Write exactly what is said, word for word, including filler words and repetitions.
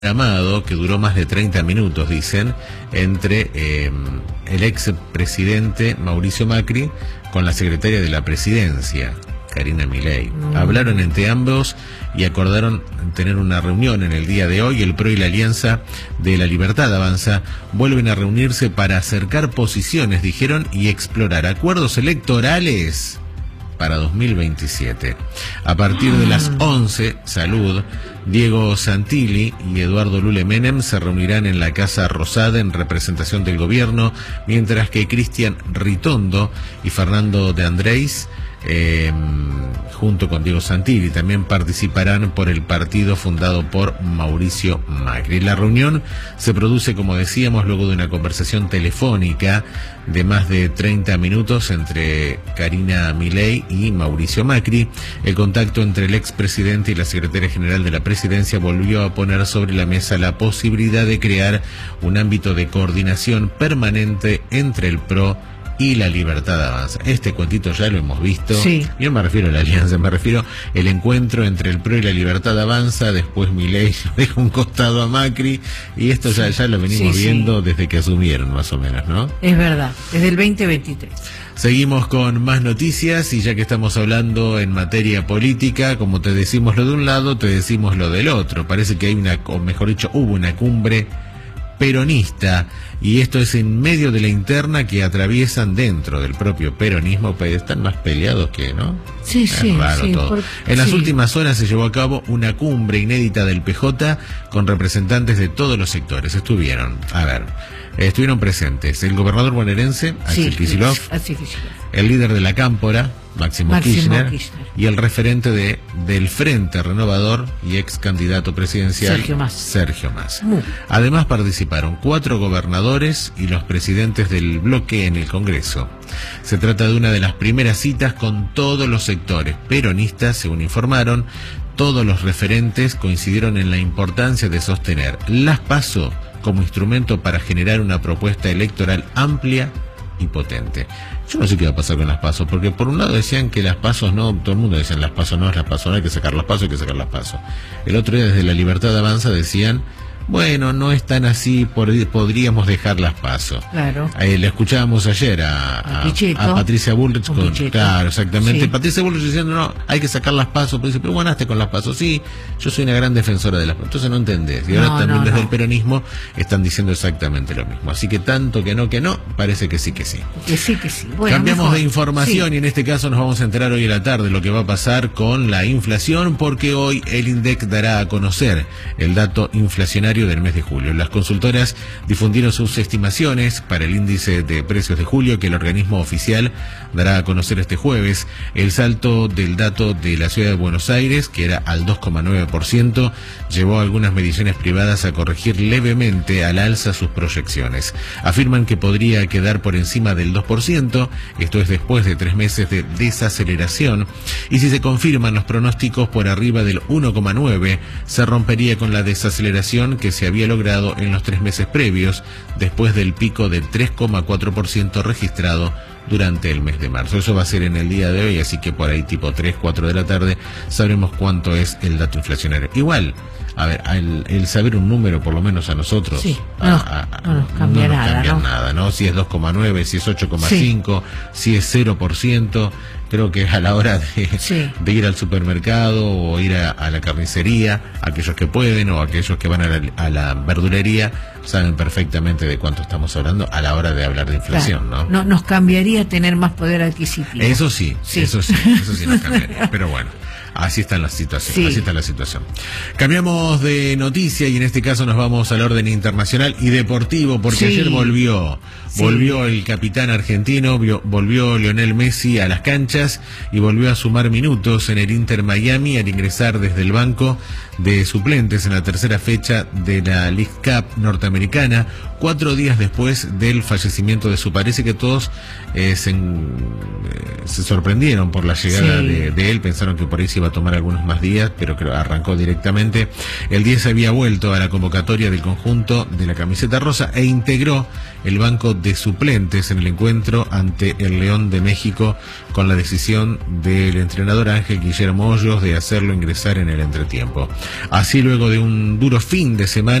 llamado que duró más de treinta minutos, dicen, entre eh, el ex presidente Mauricio Macri con la secretaria de la presidencia, Karina Milei. Mm. Hablaron entre ambos y acordaron tener una reunión en el día de hoy. El P R O y la Alianza de la Libertad Avanza vuelven a reunirse para acercar posiciones, dijeron, y explorar acuerdos electorales para dos mil veintisiete. A partir de las once, Salud, Diego Santilli y Eduardo Lule Menem se reunirán en la Casa Rosada en representación del gobierno, mientras que Cristian Ritondo y Fernando de Andrés, eh, junto con Diego Santilli, también participarán por el partido fundado por Mauricio Macri. La reunión se produce, como decíamos, luego de una conversación telefónica de más de treinta minutos entre Karina Milei y Mauricio Macri. El contacto entre el expresidente y la secretaria general de la presidencia volvió a poner sobre la mesa la posibilidad de crear un ámbito de coordinación permanente entre el P R O y la Libertad Avanza. Este cuentito ya lo hemos visto. Sí. Yo no me refiero a la alianza, me refiero al encuentro entre el P R O y la Libertad Avanza. Después Milei deja un costado a Macri y esto ya, ya lo venimos sí, viendo sí. desde que asumieron, más o menos, ¿no? Es verdad, desde el veinte veintitrés. Seguimos con más noticias y ya que estamos hablando en materia política, como te decimos lo de un lado, te decimos lo del otro. Parece que hay una, o mejor dicho, hubo una cumbre peronista, y esto es en medio de la interna que atraviesan dentro del propio peronismo, pues están más peleados que, ¿no? Sí, es sí, raro sí, todo. por, en las sí. últimas horas se llevó a cabo una cumbre inédita del P J con representantes de todos los sectores. Estuvieron, a ver, estuvieron presentes el gobernador bonaerense, Axel sí, Kicillof, sí, el líder de la Cámpora, Máximo, Máximo Kirchner, Kirchner, y el referente de del Frente Renovador y ex candidato presidencial Sergio Massa. Sergio Massa. Muy. Además participaron cuatro gobernadores y los presidentes del bloque en el Congreso. Se trata de una de las primeras citas con todos los sectores peronistas, según informaron. Todos los referentes coincidieron en la importancia de sostener las PASO como instrumento para generar una propuesta electoral amplia y potente. Yo no sé qué va a pasar con las PASO, porque por un lado decían que las PASO no, todo el mundo decía las PASO no, las PASO no, hay que sacar las PASO, hay que sacar las PASO. El otro día desde la Libertad Avanza decían, bueno, no es tan así, podríamos dejar las PASO. Claro. Eh, le escuchábamos ayer a, a, a Patricia Bullrich con, con claro, exactamente. Sí. Patricia Bullrich diciendo, no, hay que sacar las PASO, pero dice, pero ganaste con las PASO. Sí, yo soy una gran defensora de las PASO. Entonces no entendés. Y ahora no, también no, desde no. el peronismo están diciendo exactamente lo mismo. Así que tanto que no, que no, parece que sí, que sí. Que sí, que sí. Bueno, cambiamos mejor. de información sí. y en este caso nos vamos a enterar hoy a la tarde lo que va a pasar con la inflación, porque hoy el INDEC dará a conocer el dato inflacionario del mes de julio. Las consultoras difundieron sus estimaciones para el índice de precios de julio que el organismo oficial dará a conocer este jueves. El salto del dato de la ciudad de Buenos Aires, que era al dos coma nueve por ciento, llevó a algunas mediciones privadas a corregir levemente al alza sus proyecciones. Afirman que podría quedar por encima del dos por ciento, esto es después de tres meses de desaceleración, y si se confirman los pronósticos por arriba del uno coma nueve, se rompería con la desaceleración que se había logrado en los tres meses previos, después del pico del tres coma cuatro por ciento registrado durante el mes de marzo. Eso va a ser en el día de hoy, así que por ahí tipo tres, cuatro de la tarde sabremos cuánto es el dato inflacionario. Igual, a ver, el, el saber un número, por lo menos a nosotros, sí, a, no, a, a, no nos cambia, no nos nada, cambia ¿no? nada, ¿no? Si es dos coma nueve, si es ocho coma cinco, sí. si es cero por ciento, creo que a la hora de, sí. de ir al supermercado o ir a, a la carnicería, aquellos que pueden o aquellos que van a la, a la verdulería, saben perfectamente de cuánto estamos hablando a la hora de hablar de inflación, claro. ¿no? No, nos cambiaría tener más poder adquisitivo. Eso sí, sí. eso sí, eso sí nos cambiaría, pero bueno. Así está la situación, sí. así está la situación. Cambiamos de noticia y en este caso nos vamos al orden internacional y deportivo, porque sí. ayer volvió, sí. volvió el capitán argentino, volvió Lionel Messi a las canchas y volvió a sumar minutos en el Inter Miami al ingresar desde el banco de suplentes en la tercera fecha de la League Cup norteamericana, cuatro días después del fallecimiento de su. Parece que todos eh, se, eh, se sorprendieron por la llegada sí. de, de él, pensaron que por ahí se iba a tomar algunos más días, pero creo arrancó directamente. El diez había vuelto a la convocatoria del conjunto de la camiseta rosa e integró el banco de suplentes en el encuentro ante el León de México, con la decisión del entrenador Ángel Guillermo Hoyos de hacerlo ingresar en el entretiempo. Así, luego de un duro fin de semana,